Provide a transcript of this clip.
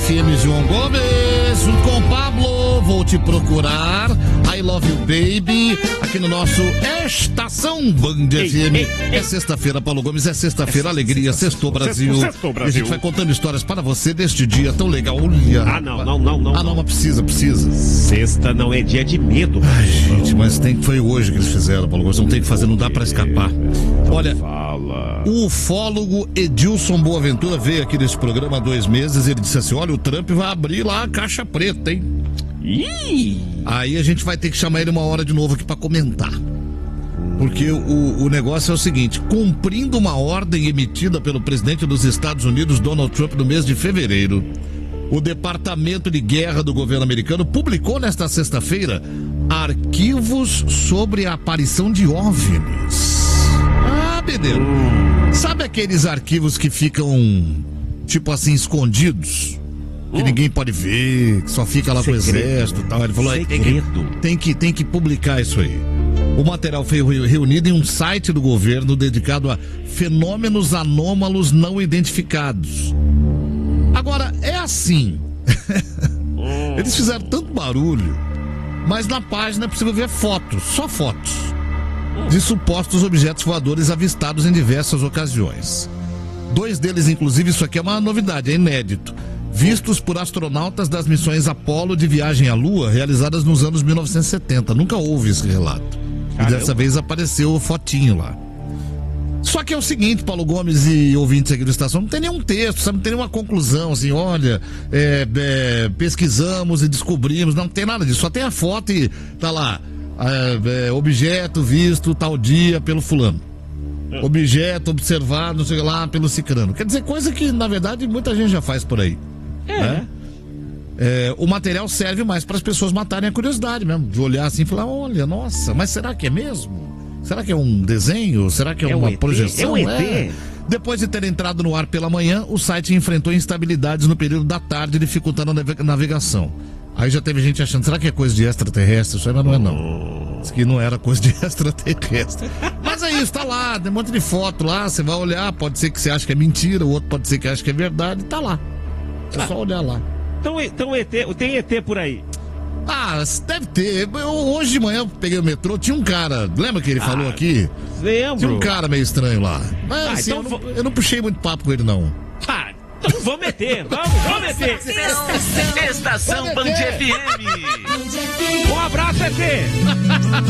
FM, João Gomes, junto com o Pablo, vou te procurar, I Love You Baby, aqui no nosso Estação Band FM. É sexta-feira, Paulo Gomes, é sexta-feira, alegria, sextou Brasil. Sextou Brasil. E a gente vai contando histórias para você deste dia tão legal. Olha. Não, mas precisa. Sexta não é dia de medo. Ai, gente, mas foi hoje que eles fizeram, Paulo Gomes, não tem que fazer, não dá para escapar. Olha, o ufólogo Edilson Boaventura veio aqui nesse programa há 2 meses, ele disse assim, olha, o Trump vai abrir lá a caixa preta, hein? Aí a gente vai ter que chamar ele uma hora de novo aqui para comentar. Porque o negócio é o seguinte, cumprindo uma ordem emitida pelo presidente dos Estados Unidos, Donald Trump, no mês de fevereiro, o Departamento de Guerra do governo americano publicou nesta sexta-feira arquivos sobre a aparição de OVNIs. Beneiro, sabe aqueles arquivos que ficam, tipo assim, escondidos? Que ninguém pode ver, que só fica lá com o exército e tal. Ele falou, tem que publicar isso aí. O material foi reunido em um site do governo dedicado a fenômenos anômalos não identificados. Agora, é assim. Eles fizeram tanto barulho, mas na página é possível ver fotos, só fotos, de supostos objetos voadores avistados em diversas ocasiões. 2 deles, inclusive, isso aqui é uma novidade, é inédito, vistos por astronautas das missões Apollo de viagem à Lua, realizadas nos anos 1970. Nunca houve esse relato. E dessa vez apareceu fotinho lá. Só que é o seguinte, Paulo Gomes e ouvintes aqui do Estação, não tem nenhum texto, sabe? Não tem nenhuma conclusão, assim, olha, pesquisamos e descobrimos, não tem nada disso, só tem a foto e tá lá, objeto visto tal dia pelo fulano, objeto observado, não sei lá, pelo cicrano. Quer dizer, coisa que, na verdade, muita gente já faz por aí. Né? O material serve mais para as pessoas matarem a curiosidade mesmo, de olhar assim e falar, olha, nossa, mas será que é mesmo? Será que é um desenho? Será que é uma projeção? É um ET. Depois de ter entrado no ar pela manhã, o site enfrentou instabilidades no período da tarde, dificultando a navegação. Aí já teve gente achando, será que é coisa de extraterrestre? Isso aí não é não. Diz que não era coisa de extraterrestre. Mas é isso, tá lá, tem um monte de foto lá, você vai olhar, pode ser que você ache que é mentira, o outro pode ser que ache que é verdade, tá lá. É só olhar lá. Então tem ET por aí? Deve ter. Hoje de manhã eu peguei o metrô, tinha um cara, lembra que ele falou aqui? Lembro. Tinha um cara meio estranho lá. Mas assim, então eu não puxei muito papo com ele, não. Então vamos meter, vamos meter. Estação Band FM. Um abraço, ET.